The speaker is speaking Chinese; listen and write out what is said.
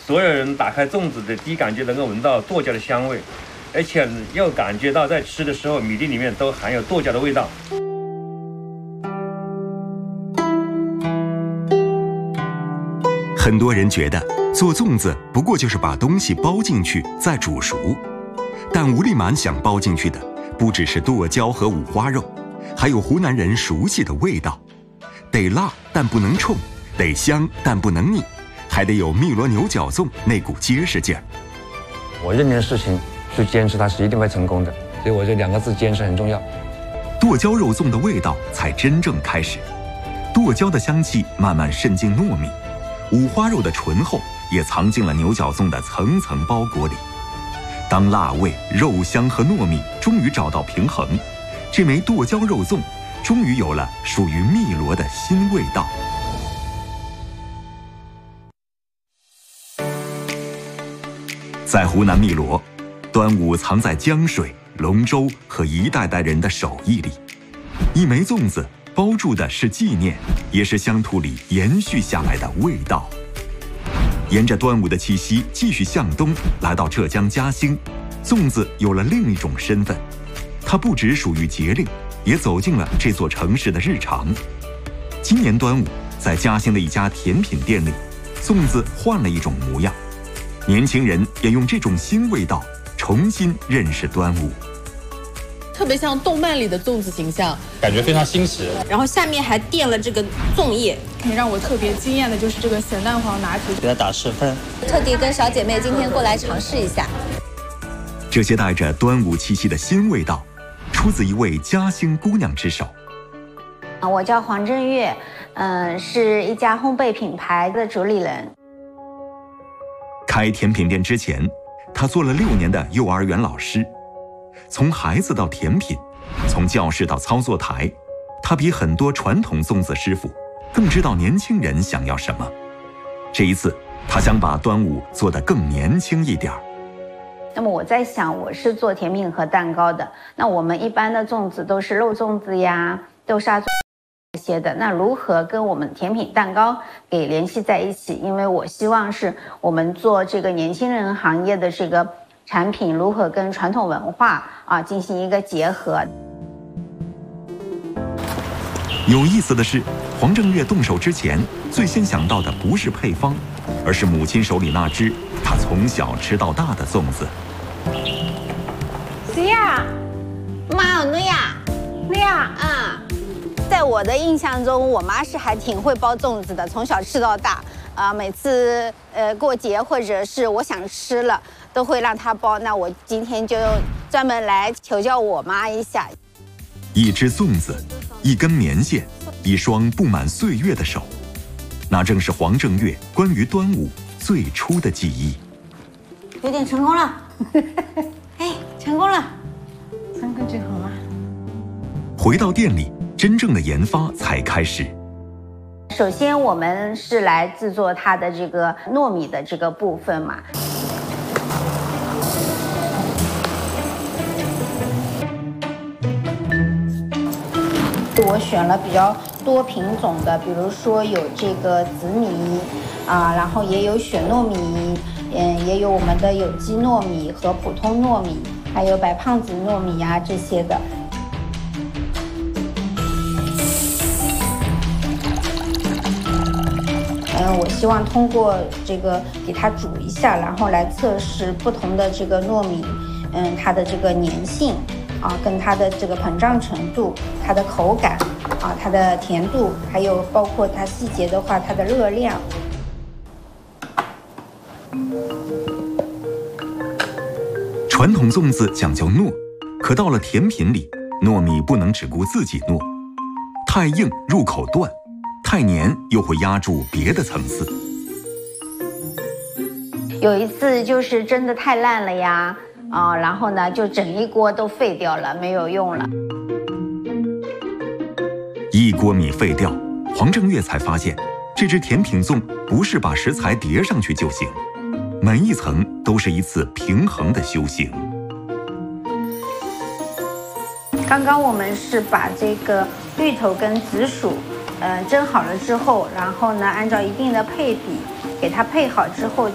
所有人打开粽子的第一感觉能够闻到剁椒的香味，而且又感觉到在吃的时候米粒里面都含有剁椒的味道。 很多人觉得做粽子不过就是把东西包进去再煮熟，但吴丽满想包进去的不只是剁椒和五花肉，还有湖南人熟悉的味道，得辣但不能冲，得香但不能腻，还得有汨罗牛角粽那股结实劲儿。 我认定事情去坚持，它是一定会成功的，所以我这2个字坚持很重要。 剁椒肉粽的味道才真正开始，剁椒的香气慢慢渗进糯米，五花肉的醇厚也藏进了牛角粽的层层包裹里。当辣味、肉香和糯米终于找到平衡，这枚剁椒肉粽终于有了属于汨罗的新味道。在湖南汨罗，端午藏在江水、龙舟和一代代人的手艺里。一枚粽子包住的是纪念，也是乡土里延续下来的味道。沿着端午的气息继续向东，来到浙江嘉兴，粽子有了另一种身份，它不只属于节令，也走进了这座城市的日常。今年端午，在嘉兴的一家甜品店里，粽子换了一种模样，年轻人也用这种新味道重新认识端午。 特别像动漫里的粽子形象， 感觉非常新奇。 然后下面还垫了这个粽叶。 让我特别惊艳的就是这个咸蛋黄拿铁， 给它打10分。 特地跟小姐妹今天过来尝试一下。 这些带着端午气息的新味道，出自一位嘉兴姑娘之手。 我叫黄正月，是一家烘焙品牌的主理人。 开甜品店之前，她做了6年的幼儿园老师。从孩子到甜品，从教室到操作台，他比很多传统粽子师傅更知道年轻人想要什么。这一次，他想把端午做得更年轻一点。 那么我在想，我是做甜品和蛋糕的，那我们一般的粽子都是肉粽子呀、豆沙粽这些的，那如何跟我们甜品蛋糕给联系在一起？因为我希望是我们做这个年轻人行业的这个产品如何跟传统文化进行一个结合。 有意思的是，黄正月动手之前，最先想到的不是配方，而是母亲手里那只他从小吃到大的粽子。 谁呀？ 妈，你呀， 你呀， 在我的印象中，我妈是还挺会包粽子的，从小吃到大。每次过节或者是我想吃了，都会让她包。那我今天就专门来求教我妈一下。 一只粽子，一根棉线，一双布满岁月的手，那正是黄正月关于端午最初的记忆。 有点成功了，哎，成功了，3个就好了。 回到店里，真正的研发才开始。 首先，我们是来制作它的这个糯米的这个部分嘛。我选了比较多品种的，比如说有这个紫米然后也有雪糯米，也有我们的有机糯米和普通糯米，还有白胖子糯米呀这些的。我希望通过这个给它煮一下，然后来测试不同的这个糯米，它的这个粘性跟它的这个膨胀程度，它的口感它的甜度，还有包括它细节的话，它的热量。 传统粽子讲究糯，可到了甜品里，糯米不能只顾自己糯，太硬入口断，太黏又会压住别的层次。 有一次就是真的太烂了呀，然后呢就整一锅都废掉了，没有用了。 一锅米废掉，黄正月才发现，这只甜品粽不是把食材叠上去就行，每一层都是一次平衡的修行。 刚刚我们是把这个芋头跟紫薯蒸好了之后，然后呢按照一定的配比给它配好之后，